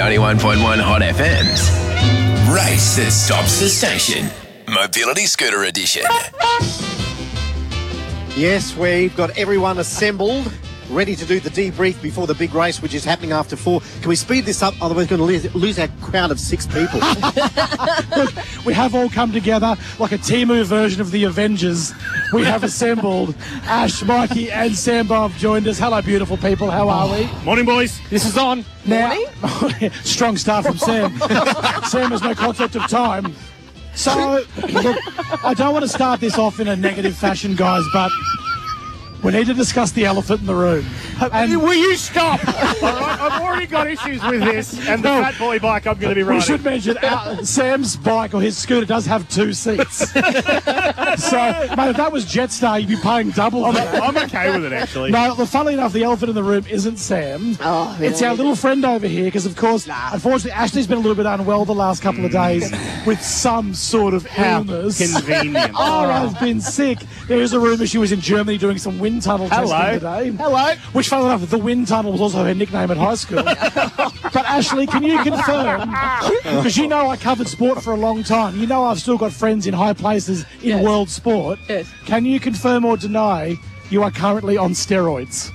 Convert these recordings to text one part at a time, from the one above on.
91.1 Hot FM's Race That Stops the Station. Mobility Scooter Edition. Yes, we've got everyone assembled, ready to do the debrief before the big race, which is happening after 4. Can we speed this up? Otherwise, we're going to lose our crowd of 6 people. Look, we have all come together like a Temu version of the Avengers. We have assembled. Ash, Mikey and Sambo have joined us. Hello, beautiful people. How are we? Morning, boys. This is on. Now, strong start from Sam. Sam has no concept of time. So, look, I don't want to start this off in a negative fashion, guys, but we need to discuss the elephant in the room. And will you stop? All right, I've already got issues with this, and the Fat Boy bike I'm going to be riding. We should mention Sam's bike or his scooter does have 2 seats. So, mate, if that was Jetstar, you'd be paying double for that. I'm okay with it, actually. No, funnily enough, the elephant in the room isn't Sam. Oh, really? It's our little friend over here, because, of course, unfortunately, Ashley's been a little bit unwell the last couple of days with some sort of illness. Convenient. I've been sick. There is a rumour she was in Germany doing some wind tunnel testing today. Hello. Which, funnily enough, the wind tunnel was also her nickname at high school. But, Ashley, can you confirm, because you know I covered sport for a long time, you know I've still got friends in high places in world sport. Yes. Can you confirm or deny you are currently on steroids?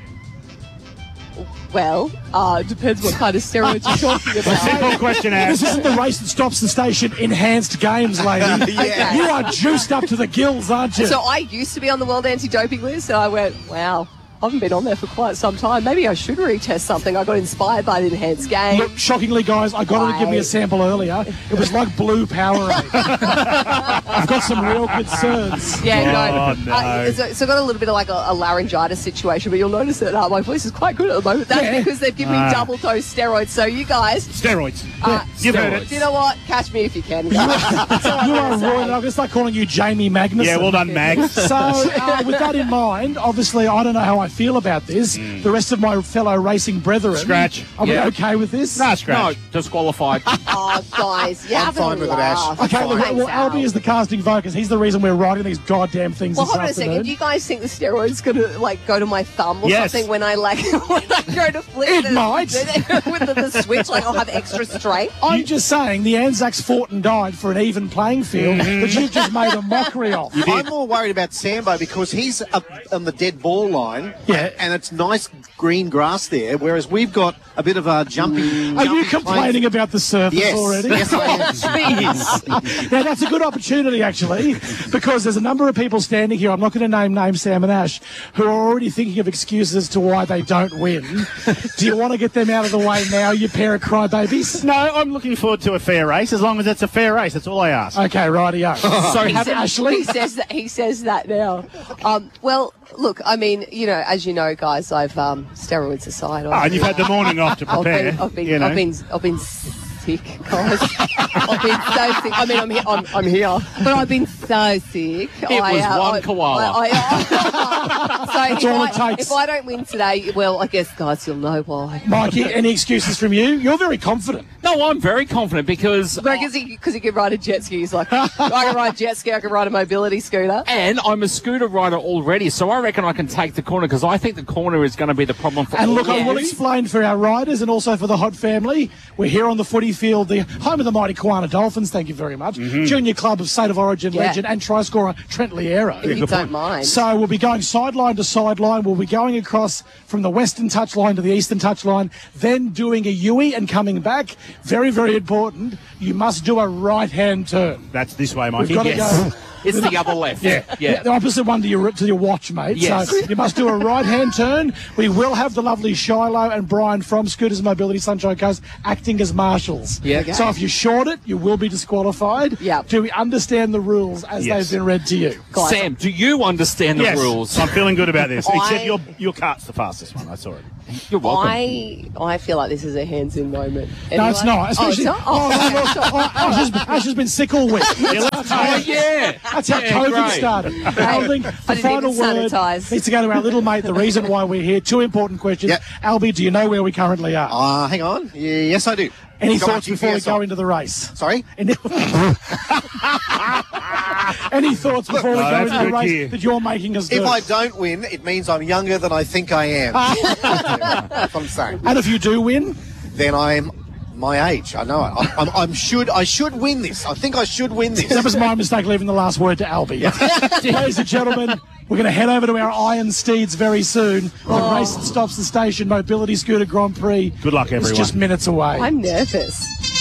Well, depends what kind of steroids you're talking about. Simple question, Ash. This isn't the race that stops the station. Enhanced games, lady. Yeah. You are juiced up to the gills, aren't you? So I used to be on the World Anti-Doping list, and I went, wow, I haven't been on there for quite some time. Maybe I should retest something. I got inspired by the enhanced game. Look, shockingly, guys, I got her to give me a sample earlier. It was like blue Powerade. I've got some real concerns. Yeah, no. So I got a little bit of like a laryngitis situation, but you'll notice that my voice is quite good at the moment. That's because they've given me double dose steroids. So you guys... Steroids. You've heard it. You know what? Catch me if you can. You are royal. I'm going to start calling you Jamie Magnuson. Yeah, well done, Mag. So, with that in mind, obviously, I don't know how I feel about this. The rest of my fellow racing brethren. Scratch. Are we okay with this? No, scratch. No, disqualified. Oh, guys, you have fine with it, Ash. Okay, look, well, Albie is the casting vote because he's the reason we're writing these goddamn things Well, this hold on a afternoon. second. Do you guys think the steroid's going to go to my thumb or Yes. something when I when I go to flip It might. with the switch? Like I'll have extra strength. I'm just saying the Anzacs fought and died for an even playing field that you've just made a mockery of. I'm more worried about Sambo because he's up on the dead ball line. Yeah. And it's nice green grass there, whereas we've got a bit of a jumpy. Are you complaining about the surface Yes. already? Yes, I am. Now, that's a good opportunity, actually, because there's a number of people standing here, I'm not going to name Sam and Ash, who are already thinking of excuses as to why they don't win. Do you want to get them out of the way now, you pair of crybabies? No, I'm looking forward to a fair race, as long as it's a fair race. That's all I ask. Okay, rightio. So, Ashley? He says that now. Well, look, I mean, as you know, guys, I've steroids aside. And you've had the morning off to prepare. I've been sick, guys. I've been so sick. I mean, I'm here, but I've been so sick. It was one koala. So if I don't win today, well, I guess, guys, you'll know why. Mikey, any excuses from you? You're very confident. No, I'm very confident because... Because he can ride a jet ski. He's like, I can ride a jet ski, I can ride a mobility scooter. And I'm a scooter rider already, so I reckon I can take the corner because I think the corner is going to be the problem for And all look, of I will you. explain for our riders and also for the Hot family. We're here on the footy field, the home of the mighty Kiwana Dolphins, thank you very much. Junior club of State of Origin legend and try scorer Trent Liero. If you don't mind. So we'll be going sideline to sideline. We'll be going across from the western touchline to the eastern touchline, then doing a U-eye and coming back. Very, very important. You must do a right-hand turn. That's this way, Mikey. We've got to Yes. go. It's the other left. Yeah, the opposite one to your watch, mate. Yes. So you must do a right-hand turn. We will have the lovely Shiloh and Brian from Scooters Mobility Sunshine Coast acting as marshals. Yeah. Okay. So if you short it, you will be disqualified. Yeah. Do we understand the rules as Yes. they've been read to you? Guys, Sam, do you understand the Yes, rules? I'm feeling good about this. I- Except your cart's the fastest one. I saw it. You're welcome. I feel like this is a hands-in moment. No, it's not. Especially, Oh, it's not? Ash has been sick all week. Oh, yeah. That's how COVID great. started. Albie, the I didn't final even word sanitise. needs to go to our little mate, the reason why we're here. 2 important questions. Yep. Albie, do you know where we currently are? Hang on. Yes, I do. Any Got my thoughts before we GPS go on. into the race? Sorry? Any thoughts before we go that's into the good race gear. that you're making us do? If I don't win, it means I'm younger than I think I am. That's what I'm saying. And if you do win, Then I'm my age. I know it. I should win this. I think I should win this. That was my mistake leaving the last word to Albie. Ladies and gentlemen, we're going to head over to our Iron Steeds very soon. The race that stops the station, Mobility Scooter Grand Prix. Good luck, everyone. It's just minutes away. I'm nervous.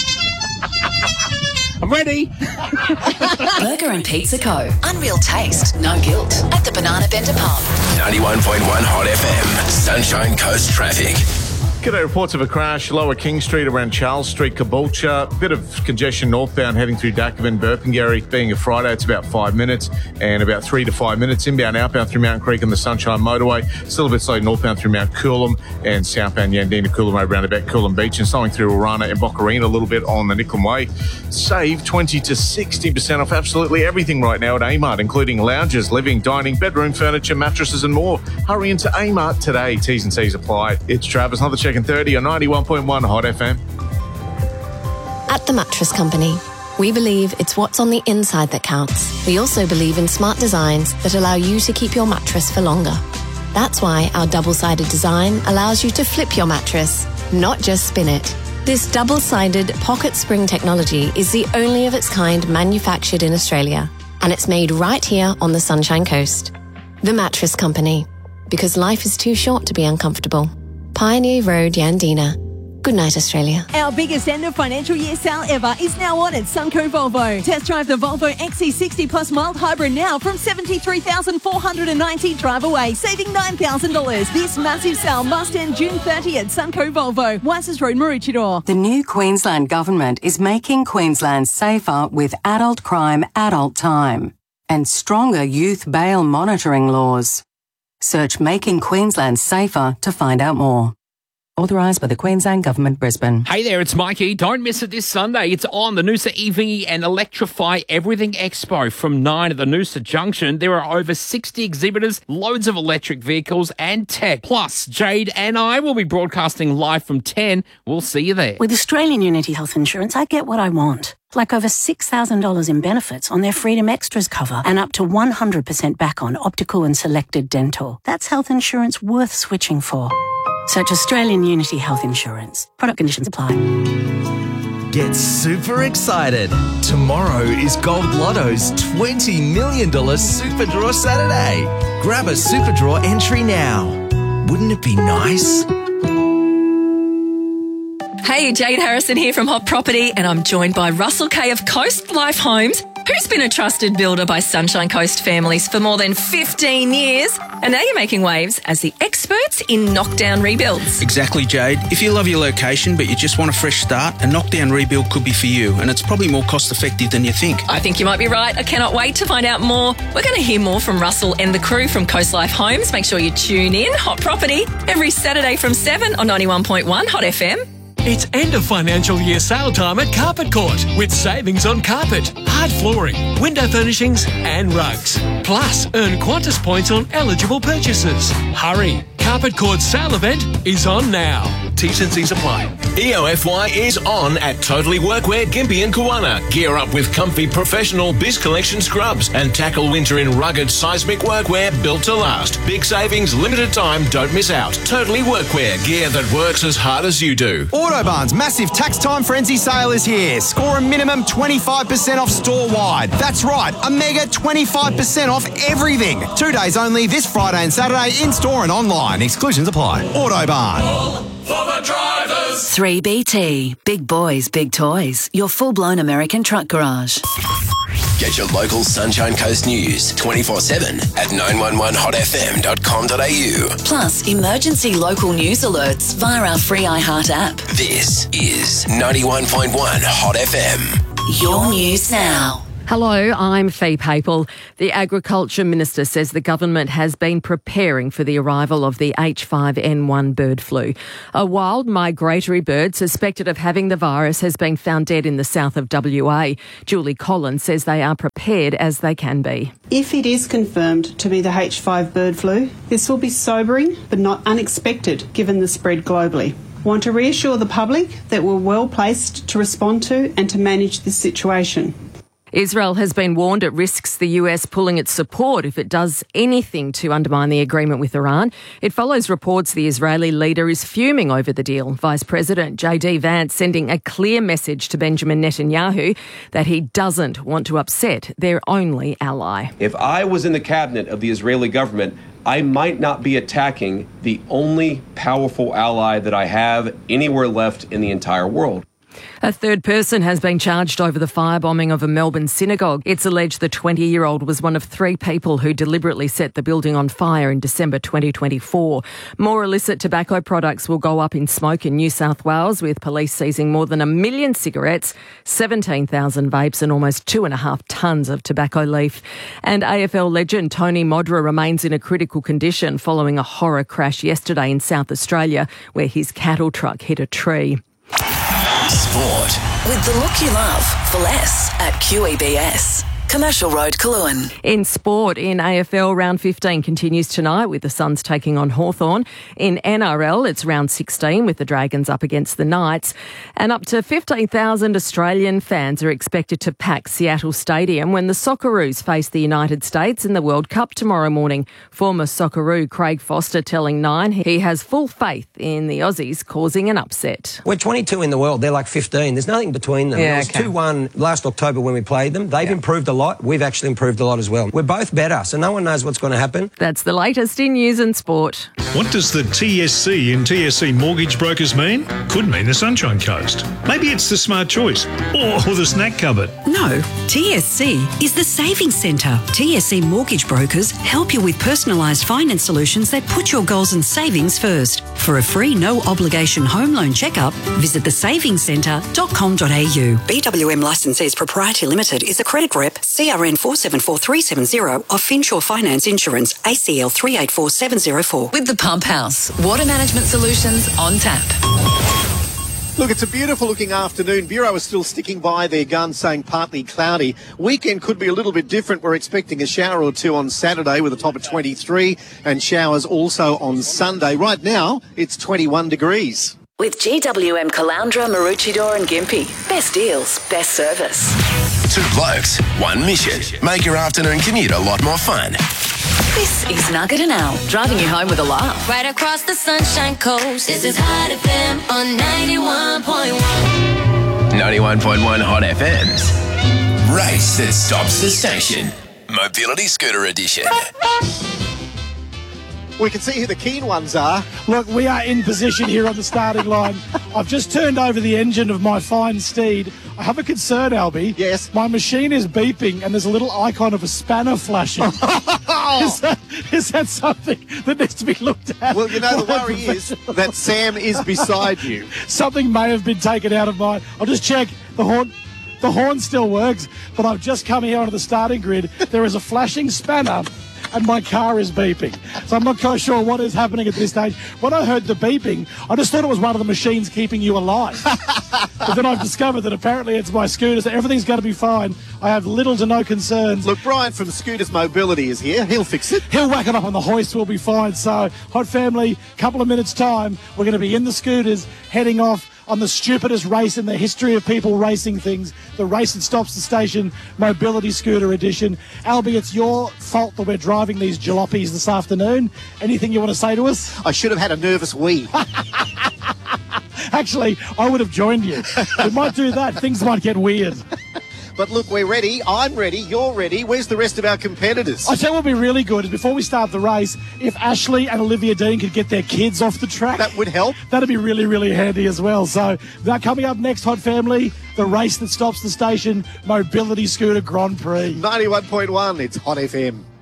I'm ready. Burger and Pizza Co. Unreal taste, no guilt. At the Banana Bender Pub. 91.1 Hot FM. Sunshine Coast traffic. G'day, reports of a crash lower King Street around Charles Street, Caboolture. Bit of congestion northbound heading through Dacabin, Burpengary. Being a Friday, it's about 5 minutes, and about 3 to 5 minutes inbound, outbound through Mountain Creek and the Sunshine Motorway. Still a bit slow northbound through Mount Coolum and southbound Yandina Coolum Road roundabout Coolum Beach, and slowing through Orana and Boccarina a little bit on the Nicklin Way. Save 20 to 60% off absolutely everything right now at Amart, including lounges, living, dining, bedroom furniture, mattresses and more. Hurry into Amart today. T's and C's apply. It's Travis, another check in 30 on 91.1 Hot FM. At The Mattress Company, we believe it's what's on the inside that counts. We also believe in smart designs that allow you to keep your mattress for longer. That's why our double-sided design allows you to flip your mattress, not just spin it. This double-sided pocket spring technology is the only of its kind manufactured in Australia, and it's made right here on the Sunshine Coast. The Mattress Company, because life is too short to be uncomfortable. Pioneer Road, Yandina. Good night, Australia. Our biggest end of financial year sale ever is now on at Sunco Volvo. Test drive the Volvo XC60 Plus Mild Hybrid now from $73,490 drive away, saving $9,000. This massive sale must end June 30 at Sunco Volvo, Weiss's Road, Maroochydore. The new Queensland Government is making Queensland safer with adult crime, adult time, and stronger youth bail monitoring laws. Search Making Queensland Safer to find out more. Authorised by the Queensland Government, Brisbane. Hey there, it's Mikey. Don't miss it this Sunday. It's on the Noosa EV and Electrify Everything Expo from 9 at the Noosa Junction. There are over 60 exhibitors, loads of electric vehicles and tech. Plus, Jade and I will be broadcasting live from 10. We'll see you there. With Australian Unity Health Insurance, I get what I want. Like over $6,000 in benefits on their Freedom Extras cover and up to 100% back on optical and selected dental. That's health insurance worth switching for. Search Australian Unity Health Insurance. Product conditions apply. Get super excited. Tomorrow is Gold Lotto's $20 million Super Draw Saturday. Grab a Super Draw entry now. Wouldn't it be nice? Hey, Jade Harrison here from Hot Property, and I'm joined by Russell Kay of Coast Life Homes, who's been a trusted builder by Sunshine Coast families for more than 15 years. And now you're making waves as the experts in knockdown rebuilds. Exactly, Jade. If you love your location but you just want a fresh start, a knockdown rebuild could be for you, and it's probably more cost effective than you think. I think you might be right. I cannot wait to find out more. We're going to hear more from Russell and the crew from Coast Life Homes. Make sure you tune in, Hot Property, every Saturday from 7 on 91.1 Hot FM. It's end of financial year sale time at Carpet Court with savings on carpet, hard flooring, window furnishings and rugs. Plus, earn Qantas points on eligible purchases. Hurry! Carpet Court's sale event is on now. T's and C's apply. EOFY is on at Totally Workwear, Gympie and Kawana. Gear up with comfy professional Biz Collection scrubs and tackle winter in rugged seismic workwear built to last. Big savings, limited time, don't miss out. Totally Workwear, gear that works as hard as you do. Autobarn's massive tax time frenzy sale is here. Score a minimum 25% off store-wide. That's right, a mega 25% off everything. 2 days only this Friday and Saturday in-store and online. Exclusions apply. Autobarn. For the drivers. 3BT. Big boys, big toys. Your full-blown American truck garage. Get your local Sunshine Coast news 24/7 at 911hotfm.com.au. Plus, emergency local news alerts via our free iHeart app. This is 91.1 Hot FM. Your news now. Hello, I'm Fee Papel. The Agriculture Minister says the government has been preparing for the arrival of the H5N1 bird flu. A wild migratory bird suspected of having the virus has been found dead in the south of WA. Julie Collins says they are prepared as they can be. If it is confirmed to be the H5 bird flu, this will be sobering but not unexpected given the spread globally. I want to reassure the public that we're well placed to respond to and to manage this situation. Israel has been warned it risks the US pulling its support if it does anything to undermine the agreement with Iran. It follows reports the Israeli leader is fuming over the deal. Vice President J.D. Vance sending a clear message to Benjamin Netanyahu that he doesn't want to upset their only ally. If I was in the cabinet of the Israeli government, I might not be attacking the only powerful ally that I have anywhere left in the entire world. A third person has been charged over the firebombing of a Melbourne synagogue. It's alleged the 20-year-old was one of 3 people who deliberately set the building on fire in December 2024. More illicit tobacco products will go up in smoke in New South Wales, with police seizing more than 1 million cigarettes, 17,000 vapes and almost 2.5 tonnes of tobacco leaf. And AFL legend Tony Modra remains in a critical condition following a horror crash yesterday in South Australia where his cattle truck hit a tree. Sport. With the look you love for less at QEBS. Commercial Road, Coolangatta. In sport, in AFL, round 15 continues tonight with the Suns taking on Hawthorn. In NRL, it's round 16 with the Dragons up against the Knights. And up to 15,000 Australian fans are expected to pack Seattle Stadium when the Socceroos face the United States in the World Cup tomorrow morning. Former Socceroo Craig Foster telling Nine he has full faith in the Aussies causing an upset. We're 22 in the world. They're like 15. There's nothing between them. Yeah, it was 2-1 last October when we played them. They've improved a lot. We've actually improved a lot as well. We're both better, so no one knows what's going to happen. That's the latest in news and sport. What does the TSC in TSC Mortgage Brokers mean? Could mean the Sunshine Coast. Maybe it's the Smart Choice or the Snack Cupboard. No, TSC is the Savings Centre. TSC Mortgage Brokers help you with personalised finance solutions that put your goals and savings first. For a free, no-obligation home loan checkup, visit thesavingcentre.com.au. BWM Licensees Proprietary Limited is a credit rep, CRN 474370 of Finsure Finance Insurance, ACL 384704. With the Pump House. Water management solutions on tap. Look, it's a beautiful looking afternoon. Bureau is still sticking by their guns, saying partly cloudy. Weekend could be a little bit different. We're expecting a shower or two on Saturday with a top of 23 and showers also on Sunday. Right now, it's 21 degrees. With GWM Caloundra, Maroochydore and Gympie. Best deals, best service. 2 blokes, 1 mission. Make your afternoon commute a lot more fun. This is Nugget and Al, driving you home with a laugh. Right across the Sunshine Coast, this is Hot FM on 91.1. 91.1 Hot FM's Race That Stops the Station. Mobility Scooter Edition. We can see who the keen ones are. Look, we are in position here on the starting line. I've just turned over the engine of my fine steed. I have a concern, Albie. Yes. My machine is beeping and there's a little icon of a spanner flashing. Is that something that needs to be looked at? Well, you know, the worry is that Sam is beside you. Something may have been taken out of mine. I'll just check. The horn still works, but I've just come here onto the starting grid. There is a flashing spanner and my car is beeping. So I'm not quite sure what is happening at this stage. When I heard the beeping, I just thought it was one of the machines keeping you alive. But then I've discovered that apparently it's my scooter, so everything's going to be fine. I have little to no concerns. Look, Brian from Scooters Mobility is here. He'll fix it. He'll whack it up on the hoist. We'll be fine. So, Hot Family, couple of minutes' time, we're going to be in the scooters, heading off on the stupidest race in the history of people racing things, the Race That Stops the Station Mobility Scooter Edition. Albie, it's your fault that we're driving these jalopies this afternoon. Anything you want to say to us? I should have had a nervous wee. Actually, I would have joined you. We might do that. Things might get weird. But look, we're ready. I'm ready. You're ready. Where's the rest of our competitors? I tell you what would be really good is before we start the race, if Ashley and Olivia Dean could get their kids off the track. That would help. That'd be really, really handy as well. So that coming up next, Hot Family, the Race That Stops the Station Mobility Scooter Grand Prix. 91.1, it's Hot FM.